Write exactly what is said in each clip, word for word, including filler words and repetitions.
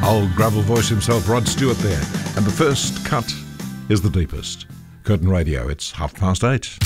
Old gravel voice himself, Rod Stewart there. And the first cut is the deepest. Curtin Radio, it's half past eight.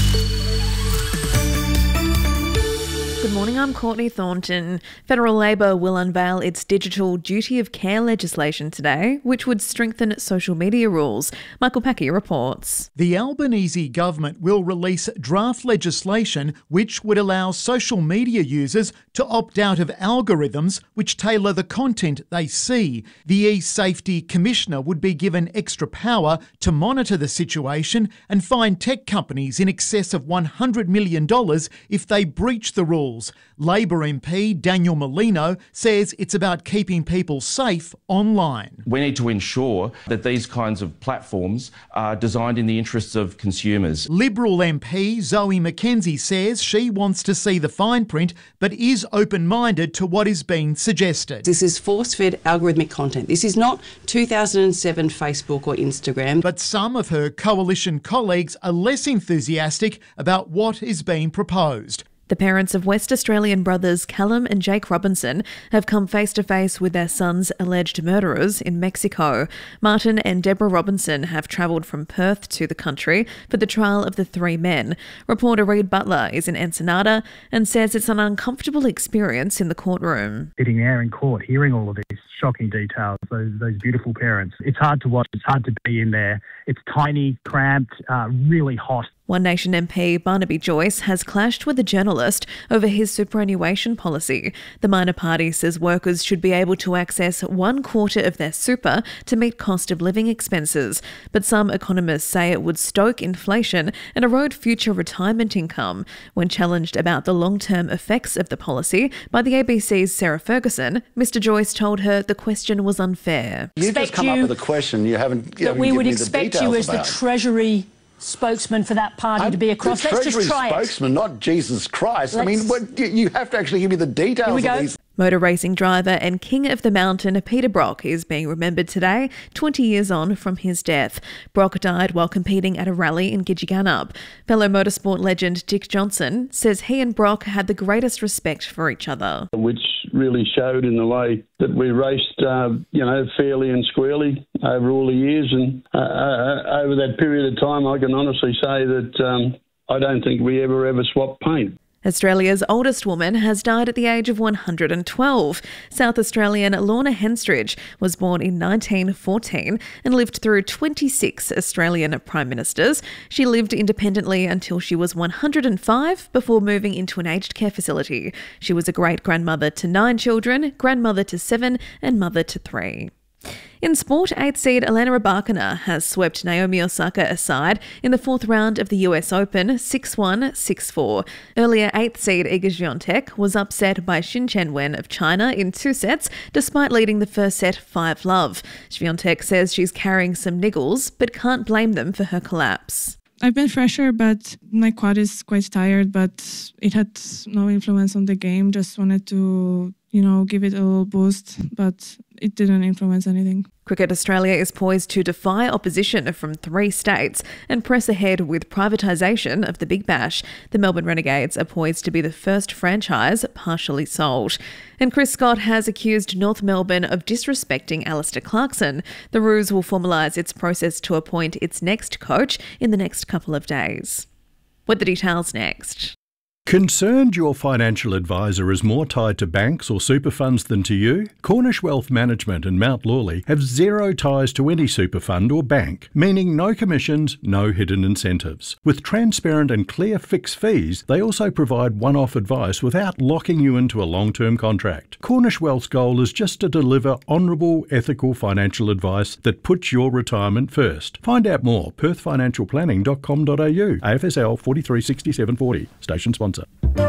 Good morning, I'm Courtney Thornton. Federal Labor will unveil its digital duty of care legislation today, which would strengthen social media rules. Michael Packy reports. The Albanese government will release draft legislation which would allow social media users to opt out of algorithms which tailor the content they see. The e-Safety Commissioner would be given extra power to monitor the situation and fine tech companies in excess of one hundred million dollars if they breach the rules. Labor M P Daniel Molino says it's about keeping people safe online. We need to ensure that these kinds of platforms are designed in the interests of consumers. Liberal M P Zoe McKenzie says she wants to see the fine print but is open-minded to what is being suggested. This is force-fed algorithmic content. This is not two thousand seven Facebook or Instagram. But some of her coalition colleagues are less enthusiastic about what is being proposed. The parents of West Australian brothers Callum and Jake Robinson have come face-to-face with their son's alleged murderers in Mexico. Martin and Deborah Robinson have travelled from Perth to the country for the trial of the three men. Reporter Reid Butler is in Ensenada and says it's an uncomfortable experience in the courtroom. Sitting there in court, hearing all of these shocking details, those, those beautiful parents. It's hard to watch, it's hard to be in there. It's tiny, cramped, uh, really hot. One Nation M P Barnaby Joyce has clashed with a journalist over his superannuation policy. The minor party says workers should be able to access one quarter of their super to meet cost of living expenses. But some economists say it would stoke inflation and erode future retirement income. When challenged about the long-term effects of the policy by the A B C's Sarah Ferguson, Mister Joyce told her the question was unfair. You just come up with a question you haven't, you that haven't we given would me the expect details you as about. the Treasury spokesman for that party I'm to be across. the Let's Treasury just try spokesman, it. not Jesus Christ. Let's... I mean, what, you, you have to actually give me the details Here we of go. these. Motor racing driver and king of the mountain Peter Brock is being remembered today, twenty years on from his death. Brock died while competing at a rally in Gidgegannup. Fellow motorsport legend Dick Johnson says he and Brock had the greatest respect for each other. Which really showed in the way that we raced, uh, you know, fairly and squarely over all the years. And uh, uh, over that period of time, I can honestly say that um, I don't think we ever, ever swapped paint. Australia's oldest woman has died at the age of one hundred twelve. South Australian Lorna Henstridge was born in nineteen fourteen and lived through twenty-six Australian Prime Ministers. She lived independently until she was one hundred five before moving into an aged care facility. She was a great-grandmother to nine children, grandmother to seven and mother to three. In sport, eighth seed Elena Rybakina has swept Naomi Osaka aside in the fourth round of the U S Open six one, six four. Earlier, eighth seed Iga Swiatek was upset by Xin Chenwen of China in two sets, despite leading the first set five love. Swiatek says she's carrying some niggles, but can't blame them for her collapse. I've been fresher, but my quad is quite tired, but it had no influence on the game. Just wanted to, you know, give it a little boost, but it didn't influence anything. Cricket Australia is poised to defy opposition from three states and press ahead with privatisation of the Big Bash. The Melbourne Renegades are poised to be the first franchise partially sold. And Chris Scott has accused North Melbourne of disrespecting Alistair Clarkson. The Roos will formalise its process to appoint its next coach in the next couple of days. With the details next. Concerned your financial advisor is more tied to banks or super funds than to you? Cornish Wealth Management and Mount Lawley have zero ties to any super fund or bank, meaning no commissions, no hidden incentives. With transparent and clear fixed fees, they also provide one-off advice without locking you into a long-term contract. Cornish Wealth's goal is just to deliver honourable, ethical financial advice that puts your retirement first. Find out more, perth financial planning dot com dot a u, A F S L forty-three sixty-seven forty, station sponsor.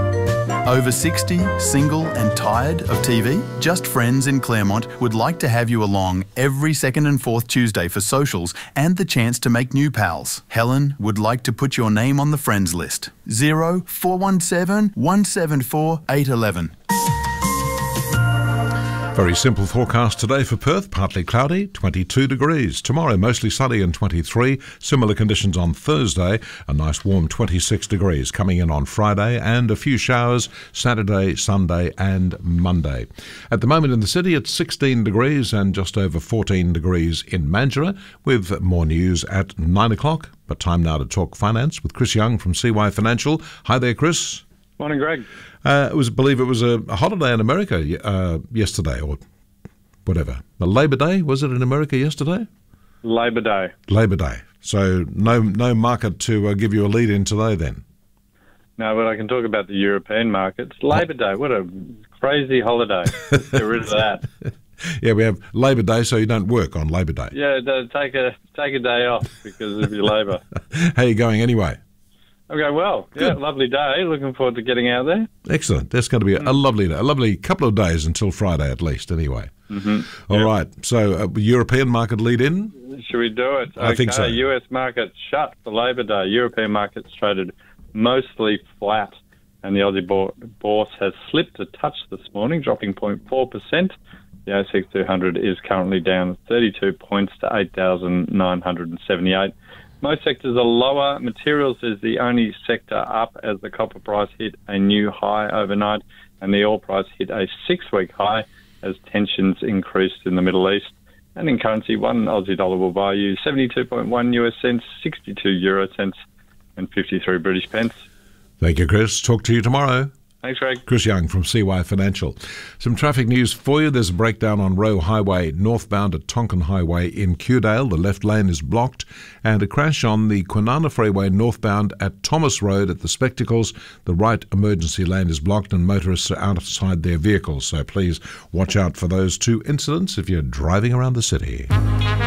Over sixty, single and tired of T V? Just Friends in Claremont would like to have you along every second and fourth Tuesday for socials and the chance to make new pals. Helen would like to put your name on the Friends list. zero four one seven, one seven four, eight one one. Very simple forecast today for Perth. Partly cloudy, twenty-two degrees. Tomorrow, mostly sunny and twenty-three. Similar conditions on Thursday. A nice warm twenty-six degrees coming in on Friday, and a few showers Saturday, Sunday and Monday. At the moment in the city, it's sixteen degrees and just over fourteen degrees in Mandurah, with more news at nine o'clock. But time now to talk finance with Chris Young from C Y Financial. Hi there, Chris. Morning, Greg. Uh, it was, I believe it was a, a holiday in America uh, yesterday, or whatever. The Labor Day, was it in America yesterday? Labor Day. Labor Day. So no no market to uh, give you a lead in today then? No, but I can talk about the European markets. Labor Day, what a crazy holiday. Let's get rid of that. Yeah, we have Labor Day, so you don't work on Labor Day. Yeah, take a take a day off because of your labour. How are you going anyway? I'm going well. Yeah, Good. Lovely day. Looking forward to getting out there. Excellent. That's going to be a, a lovely day, a lovely couple of days until Friday at least, anyway. Mm-hmm. All yep. right. So, uh, European market lead in? Should we do it? I okay. think so. U S market shut for Labor Day. European markets traded mostly flat, and the Aussie bourse has slipped a touch this morning, dropping zero point four percent. The A S X two hundred is currently down thirty-two points to eight thousand nine hundred seventy-eight. Most sectors are lower. Materials is the only sector up as the copper price hit a new high overnight, and the oil price hit a six-week high as tensions increased in the Middle East. And in currency, one Aussie dollar will buy you seventy-two point one U S cents, sixty-two euro cents, and fifty-three British pence. Thank you, Chris. Talk to you tomorrow. Thanks, Greg. Chris Young from C Y Financial. Some traffic news for you. There's a breakdown on Roe Highway northbound at Tonkin Highway in Kewdale. The left lane is blocked. And a crash on the Kwinana Freeway northbound at Thomas Road at the Spectacles. The right emergency lane is blocked and motorists are outside their vehicles. So please watch out for those two incidents if you're driving around the city.